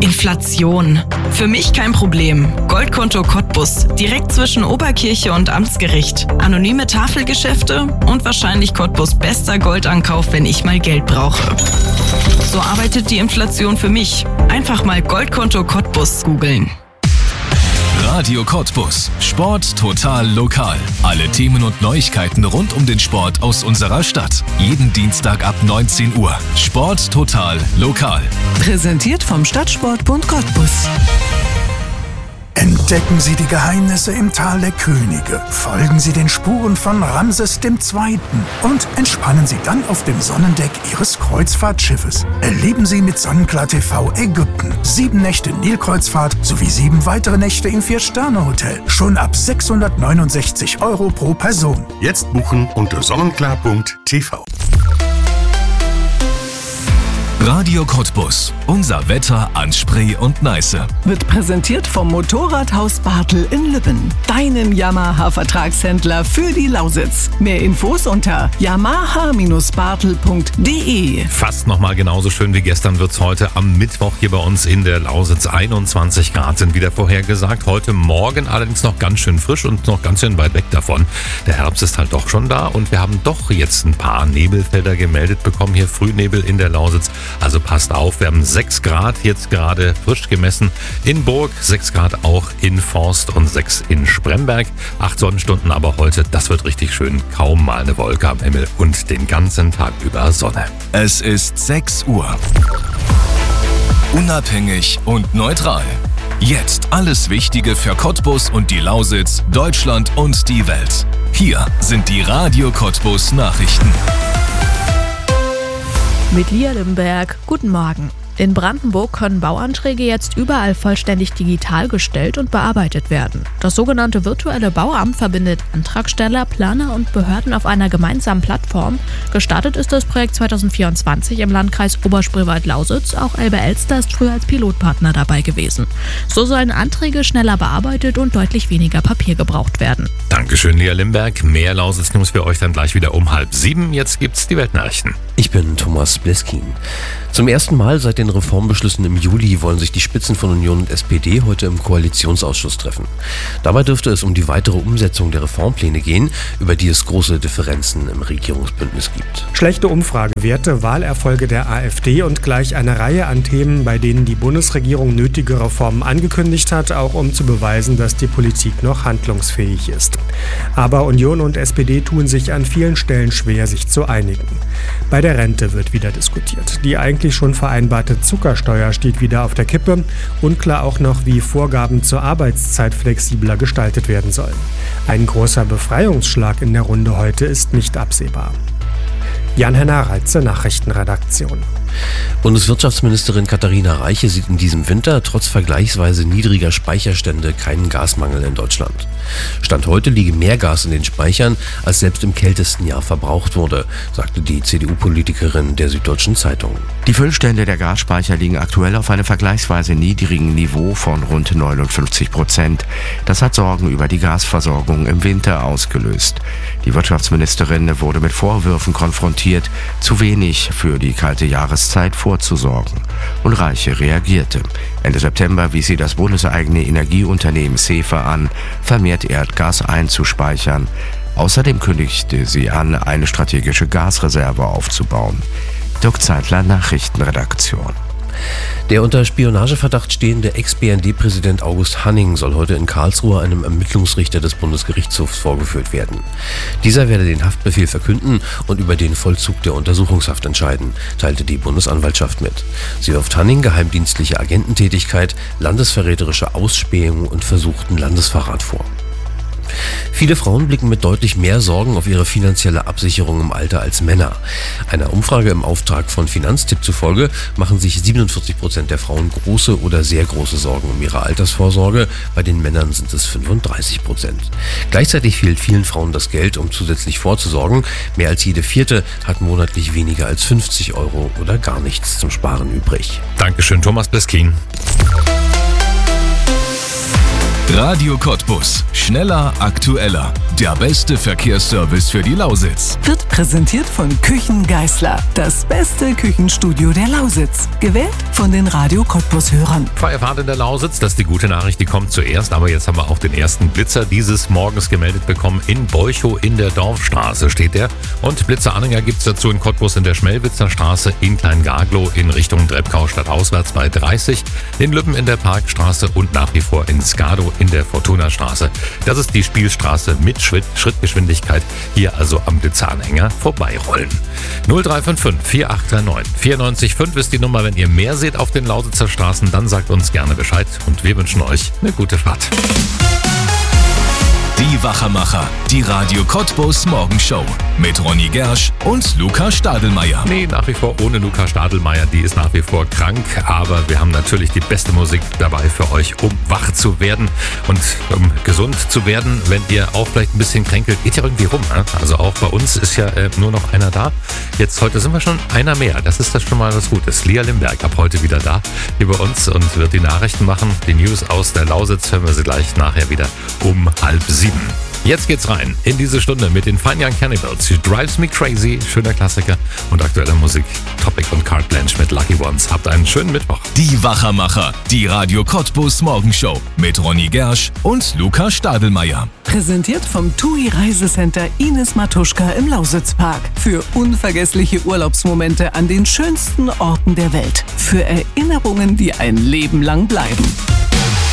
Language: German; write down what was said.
Inflation. Für mich kein Problem. Goldkonto Cottbus. Direkt zwischen Oberkirche und Amtsgericht. Anonyme Tafelgeschäfte und wahrscheinlich Cottbus' bester Goldankauf, wenn ich mal Geld brauche. So arbeitet die Inflation für mich. Einfach mal Goldkonto Cottbus googeln. Radio Cottbus. Sport total lokal. Alle Themen und Neuigkeiten rund um den Sport aus unserer Stadt. Jeden Dienstag ab 19 Uhr. Sport total lokal. Präsentiert vom Stadtsportbund Cottbus. Entdecken Sie die Geheimnisse im Tal der Könige, folgen Sie den Spuren von Ramses II. Und entspannen Sie dann auf dem Sonnendeck Ihres Kreuzfahrtschiffes. Erleben Sie mit Sonnenklar TV Ägypten 7 Nächte Nilkreuzfahrt sowie 7 weitere Nächte im 4-Sterne-Hotel. Schon ab 669 € pro Person. Jetzt buchen unter sonnenklar.tv. Radio Cottbus. Unser Wetter an Spree und Neiße. Wird präsentiert vom Motorradhaus Bartel in Lübben. Deinem Yamaha-Vertragshändler für die Lausitz. Mehr Infos unter yamaha-bartel.de. Fast nochmal genauso schön wie gestern wird's heute am Mittwoch hier bei uns in der Lausitz. 21 Grad sind wieder vorhergesagt. Heute Morgen allerdings noch ganz schön frisch und noch ganz schön weit weg davon. Der Herbst ist halt doch schon da und wir haben doch jetzt ein paar Nebelfelder gemeldet bekommen. Hier Frühnebel in der Lausitz. Also passt auf, wir haben 6 Grad jetzt gerade frisch gemessen in Burg, 6 Grad auch in Forst und 6 in Spremberg. 8 Sonnenstunden aber heute, das wird richtig schön. Kaum mal eine Wolke am Himmel und den ganzen Tag über Sonne. Es ist 6 Uhr. Unabhängig und neutral. Jetzt alles Wichtige für Cottbus und die Lausitz, Deutschland und die Welt. Hier sind die Radio Cottbus Nachrichten. Mit Lia Limberg, guten Morgen. In Brandenburg können Bauanträge jetzt überall vollständig digital gestellt und bearbeitet werden. Das sogenannte virtuelle Bauamt verbindet Antragsteller, Planer und Behörden auf einer gemeinsamen Plattform. Gestartet ist das Projekt 2024 im Landkreis Oberspreewald-Lausitz. Auch Elbe-Elster ist früher als Pilotpartner dabei gewesen. So sollen Anträge schneller bearbeitet und deutlich weniger Papier gebraucht werden. Dankeschön, Lia Limberg. Mehr Lausitz-News für euch dann gleich wieder um 6:30. Jetzt gibt's die Weltnachrichten. Ich bin Thomas Bleskin. Zum ersten Mal seit den Reformbeschlüssen im Juli wollen sich die Spitzen von Union und SPD heute im Koalitionsausschuss treffen. Dabei dürfte es um die weitere Umsetzung der Reformpläne gehen, über die es große Differenzen im Regierungsbündnis gibt. Schlechte Umfragewerte, Wahlerfolge der AfD und gleich eine Reihe an Themen, bei denen die Bundesregierung nötige Reformen angekündigt hat, auch um zu beweisen, dass die Politik noch handlungsfähig ist. Aber Union und SPD tun sich an vielen Stellen schwer, sich zu einigen. Bei der Rente wird wieder diskutiert. Die eigentlich schon vereinbarte Zuckersteuer steht wieder auf der Kippe. Unklar auch noch, wie Vorgaben zur Arbeitszeit flexibler gestaltet werden sollen. Ein großer Befreiungsschlag in der Runde heute ist nicht absehbar. Jan-Henner Reitze, Nachrichtenredaktion. Bundeswirtschaftsministerin Katharina Reiche sieht in diesem Winter trotz vergleichsweise niedriger Speicherstände keinen Gasmangel in Deutschland. Stand heute liege mehr Gas in den Speichern, als selbst im kältesten Jahr verbraucht wurde, sagte die CDU-Politikerin der Süddeutschen Zeitung. Die Füllstände der Gasspeicher liegen aktuell auf einem vergleichsweise niedrigen Niveau von rund 59%. Das hat Sorgen über die Gasversorgung im Winter ausgelöst. Die Wirtschaftsministerin wurde mit Vorwürfen konfrontiert, zu wenig für die kalte Jahreszeit vorzusorgen. Und Reiche reagierte. Ende September wies sie das bundeseigene Energieunternehmen SEFE an, vermehrt Erdgas einzuspeichern. Außerdem kündigte sie an, eine strategische Gasreserve aufzubauen. Dirk Zeitler, Nachrichtenredaktion. Der unter Spionageverdacht stehende Ex-BND-Präsident August Hanning soll heute in Karlsruhe einem Ermittlungsrichter des Bundesgerichtshofs vorgeführt werden. Dieser werde den Haftbefehl verkünden und über den Vollzug der Untersuchungshaft entscheiden, teilte die Bundesanwaltschaft mit. Sie wirft Hanning geheimdienstliche Agententätigkeit, landesverräterische Ausspähung und versuchten Landesverrat vor. Viele Frauen blicken mit deutlich mehr Sorgen auf ihre finanzielle Absicherung im Alter als Männer. Einer Umfrage im Auftrag von Finanztipp zufolge machen sich 47% der Frauen große oder sehr große Sorgen um ihre Altersvorsorge. Bei den Männern sind es 35%. Gleichzeitig fehlt vielen Frauen das Geld, um zusätzlich vorzusorgen. Mehr als jede Vierte hat monatlich weniger als 50 € oder gar nichts zum Sparen übrig. Dankeschön, Thomas Bleskin. Radio Cottbus. Schneller, aktueller. Der beste Verkehrsservice für die Lausitz. Wird Präsentiert von Küchen Geisler. Das beste Küchenstudio der Lausitz. Gewählt von den Radio Cottbus-Hörern. Feierfahrt in der Lausitz, das ist die gute Nachricht, die kommt zuerst. Aber jetzt haben wir auch den ersten Blitzer dieses Morgens gemeldet bekommen. In Beuchow in der Dorfstraße steht der. Und Blitzeranhänger gibt es dazu in Cottbus in der Schmelwitzer Straße, in Kleingaglow in Richtung Treppkau stadtauswärts bei 30, in Lübben in der Parkstraße und nach wie vor in Skadow in der Fortuna-Straße. Das ist die Spielstraße mit Schrittgeschwindigkeit. Hier also am Blitzeranhänger vorbeirollen. 0355 4839 94,5 ist die Nummer. Wenn ihr mehr seht auf den Lausitzer Straßen, dann sagt uns gerne Bescheid und wir wünschen euch eine gute Fahrt. Die Wachermacher, die Radio Cottbus Morgenshow mit Ronny Gersch und Luca Stadelmeier. Nee, nach wie vor ohne Luca Stadelmeier, die ist nach wie vor krank, aber wir haben natürlich die beste Musik dabei für euch, um wach zu werden und um gesund zu werden. Wenn ihr auch vielleicht ein bisschen kränkelt, geht ja irgendwie rum. Also auch bei uns ist ja nur noch einer da. Heute sind wir schon einer mehr, das ist das schon mal was Gutes. Lia Limberg ab heute wieder da hier bei uns und wird die Nachrichten machen. Die News aus der Lausitz hören wir sie gleich nachher wieder um 6:30. Jetzt geht's rein in diese Stunde mit den Fine Young Cannibals. She Drives Me Crazy, schöner Klassiker und aktueller Musik. Topic und Carte Blanche mit Lucky Ones. Habt einen schönen Mittwoch. Die Wachermacher, die Radio Cottbus Morgenshow mit Ronny Gersch und Luca Stadelmeier. Präsentiert vom TUI Reisecenter Ines Matuschka im Lausitzpark. Für unvergessliche Urlaubsmomente an den schönsten Orten der Welt. Für Erinnerungen, die ein Leben lang bleiben.